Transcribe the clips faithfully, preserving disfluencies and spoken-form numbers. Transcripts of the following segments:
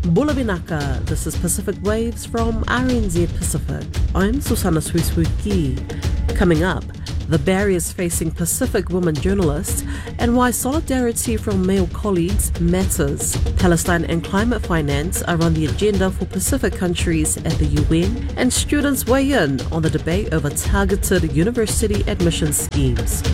Bula Binaka, this is Pacific Waves from R N Z Pacific. I'm Susana Suisuki. Coming up, the barriers facing Pacific women journalists and why solidarity from male colleagues matters. Palestine and climate finance are on the agenda for Pacific countries at the U N, and students weigh in on the debate over targeted university admission schemes.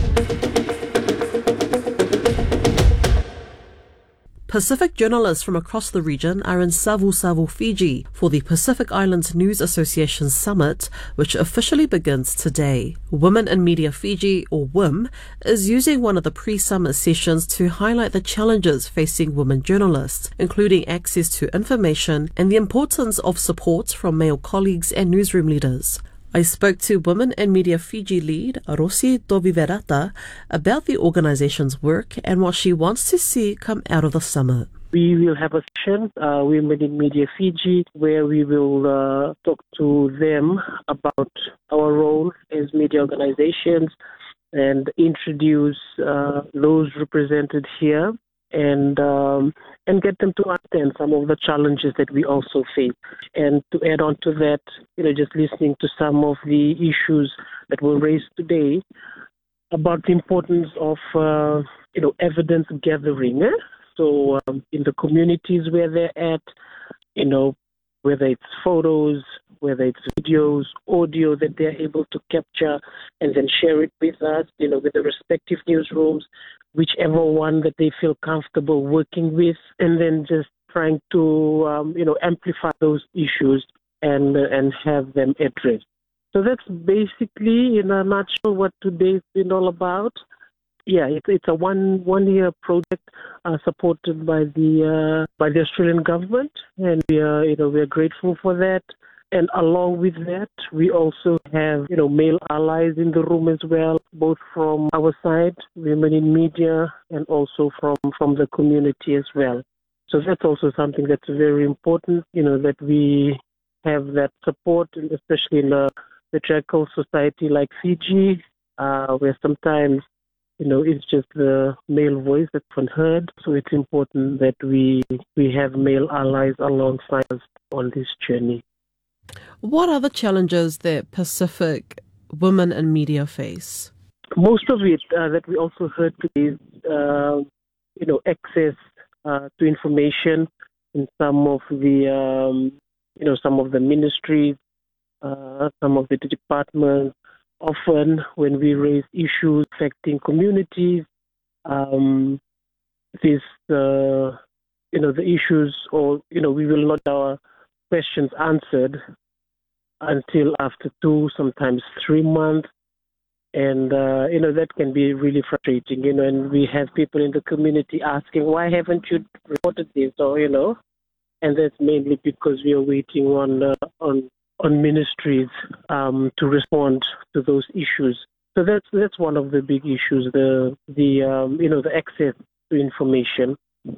Pacific journalists from across the region are in Savu-Savu, Fiji for the Pacific Islands News Association Summit, which officially begins today. Women in Media Fiji, or W I M, is using one of the pre-summit sessions to highlight the challenges facing women journalists, including access to information and the importance of support from male colleagues and newsroom leaders. I spoke to Women in Media Fiji lead Rosi Toviverata about the organisation's work and what she wants to see come out of the summit. We will have a session, uh, Women in Media Fiji, where we will uh, talk to them about our role as media organisations and introduce uh, those represented here and um, and get them to understand some of the challenges that we also face. And to add on to that, you know, just listening to some of the issues that were raised today about the importance of, uh, you know, evidence gathering. Eh? So um, in the communities where they're at, you know, whether it's photos, whether it's videos, audio that they're able to capture and then share it with us, you know, with the respective newsrooms, whichever one that they feel comfortable working with, and then just trying to, um, you know, amplify those issues and uh, and have them addressed. So that's basically, in a nutshell, what today's been all about. Yeah, it's it's a one one year project uh, supported by the uh, by the Australian government, and we are you know we are grateful for that. And along with that, we also have, you know, male allies in the room as well, both from our side, Women in Media, and also from, from the community as well. So that's also something that's very important, you know, that we have that support, especially in a patriarchal society like Fiji, uh, where sometimes, you know, it's just the male voice that's unheard. So it's important that we we have male allies alongside us on this journey. What are the challenges that Pacific women in media face? Most of it uh, that we also heard today is, uh, you know, access uh, to information in some of the, um, you know, some of the ministries, uh, some of the departments. Often when we raise issues affecting communities, um, this, uh, you know, the issues or, you know, we will not our questions answered until after two, sometimes three months. And, uh, you know, that can be really frustrating, you know, and we have people in the community asking, why haven't you reported this? Or, you know, and that's mainly because we are waiting on, uh, on, on ministries um, to respond to those issues. So that's, that's one of the big issues, the, the um, you know, the access to information.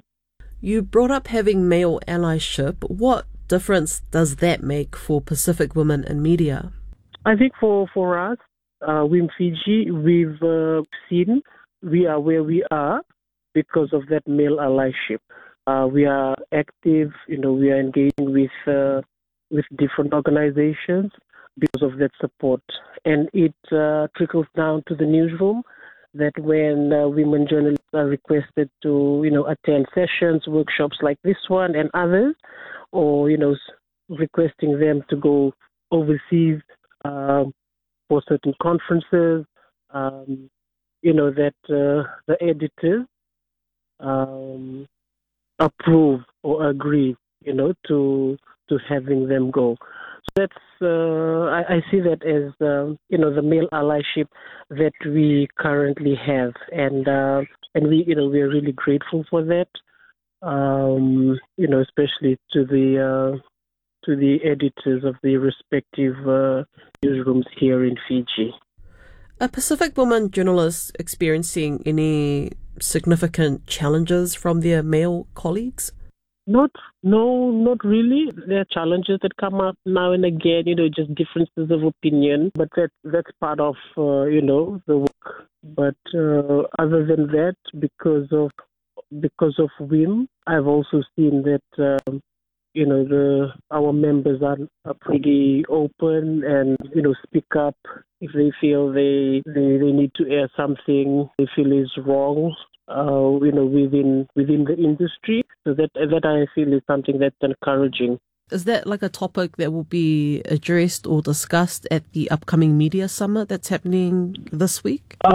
You brought up having male allyship. What difference does that make for Pacific women in media? I think for, for us, uh, W I M Fiji, we've uh, seen we are where we are because of that male allyship. Uh, we are active, you know, we are engaging with uh, with different organizations because of that support. And it uh, trickles down to the newsroom that when uh, women journalists are requested to, you know, attend sessions, workshops like this one and others, or, you know, requesting them to go overseas uh, for certain conferences, um, you know, that uh, the editors um, approve or agree, you know, to to having them go. So that's, uh, I, I see that as, uh, you know, the male allyship that we currently have. And, uh, and we, you know, we are really grateful for that. Um, you know, especially to the uh, to the editors of the respective uh, newsrooms here in Fiji. Are Pacific women journalists experiencing any significant challenges from their male colleagues? Not, no, not really. There are challenges that come up now and again, you know, just differences of opinion, but that that's part of, uh, you know, the work. But uh, other than that, because of because of W I M, I've also seen that um, you know, the our members are, are pretty open and, you know, speak up if they feel they they, they need to air something they feel is wrong, uh, you know, within within the industry. So that that I feel is something that's encouraging. Is that like a topic that will be addressed or discussed at the upcoming media summit that's happening this week? Uh,